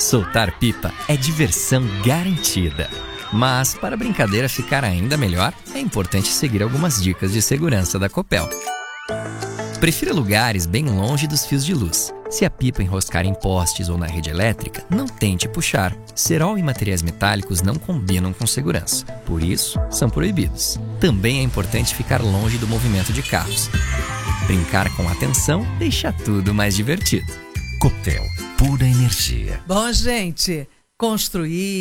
Soltar pipa é diversão garantida. Mas, para a brincadeira ficar ainda melhor, é importante seguir algumas dicas de segurança da Copel. Prefira lugares bem longe dos fios de luz. Se a pipa enroscar em postes ou na rede elétrica, não tente puxar. Cerol e materiais metálicos não combinam com segurança. Por isso, são proibidos. Também é importante ficar longe do movimento de carros. Brincar com atenção deixa tudo mais divertido. Copel, pura energia. Bom, gente, construir